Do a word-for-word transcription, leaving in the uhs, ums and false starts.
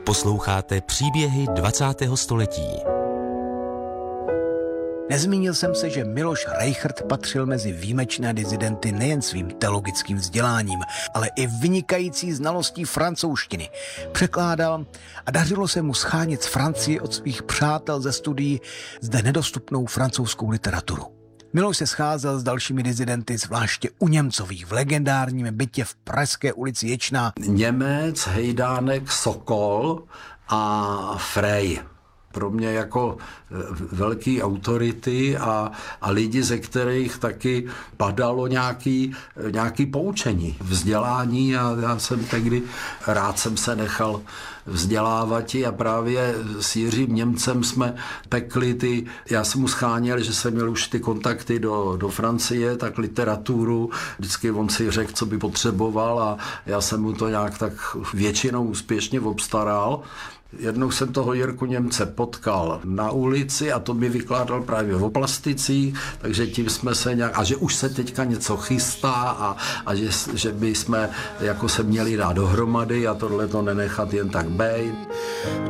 Posloucháte příběhy dvacátého století. Nezmínil jsem se, že Miloš Rejchrt patřil mezi výjimečné dizidenty nejen svým teologickým vzděláním, ale i vynikající znalostí francouzštiny. Překládal a dařilo se mu schánět z Francie od svých přátel ze studií zde nedostupnou francouzskou literaturu. Miloš se scházel s dalšími dizidenty, zvláště u Němcových, v legendárním bytě v Pražské ulici Ječná. Němec, Hejdánek, Sokol a Frey. Pro mě jako velký autority a, a lidi, ze kterých taky padalo nějaký, nějaký poučení, vzdělání a já jsem tehdy rád jsem se nechal vzdělávat a právě s Jiřím Němcem jsme pekli ty, já jsem mu scháněl, že jsem měl už ty kontakty do, do Francie, tak literaturu, vždycky on si řekl, co by potřeboval a já jsem mu to nějak tak většinou úspěšně obstaral. Jednou jsem toho Jirku Němce potkal na ulici a to mi vykládal právě o plasticích, takže tím jsme se nějak, a že už se teďka něco chystá a, a že, že by jsme jako se měli dát dohromady a tohle to nenechat jen tak bejt.